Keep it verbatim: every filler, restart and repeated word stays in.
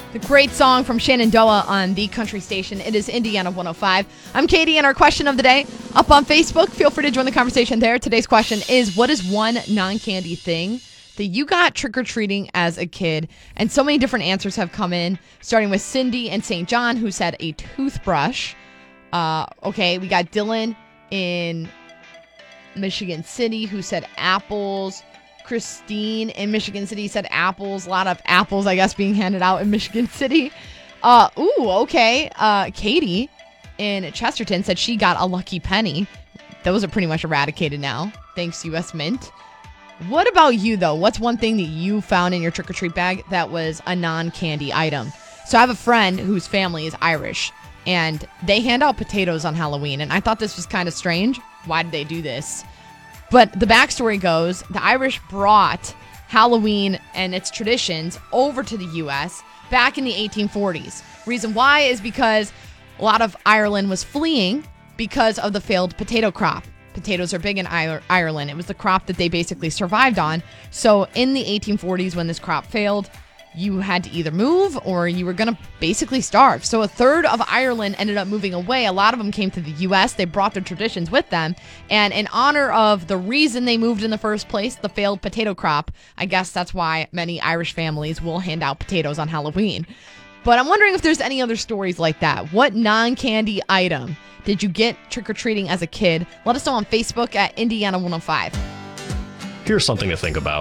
The great song from Shenandoah on the country station. It is Indiana one oh five. I'm Katie, and our question of the day up on Facebook. Feel free to join the conversation there. Today's question is, what is one non-candy thing that you got trick-or-treating as a kid? And so many different answers have come in, starting with Cindy in Saint John, who said a toothbrush. Uh, okay, we got Dylan in Michigan City, who said apples. Christine in Michigan City said apples. A lot of apples, I guess, being handed out in Michigan City. Uh, ooh, okay. Uh, Katie in Chesterton said she got a lucky penny. Those are pretty much eradicated now. Thanks, U S Mint. What about you, though? What's one thing that you found in your trick-or-treat bag that was a non-candy item? So I have a friend whose family is Irish, and they hand out potatoes on Halloween, and I thought this was kind of strange. Why did they do this? But the backstory goes, the Irish brought Halloween and its traditions over to the U S back in the eighteen forties. Reason why is because a lot of Ireland was fleeing because of the failed potato crop. Potatoes are big in Ireland. It was the crop that they basically survived on. So in the eighteen forties, when this crop failed, you had to either move or you were going to basically starve. So a third of Ireland ended up moving away. A lot of them came to the U S. They brought their traditions with them. And in honor of the reason they moved in the first place, the failed potato crop, I guess that's why many Irish families will hand out potatoes on Halloween. But I'm wondering if there's any other stories like that. What non-candy item did you get trick-or-treating as a kid? Let us know on Facebook at Indiana one oh five. Here's something to think about.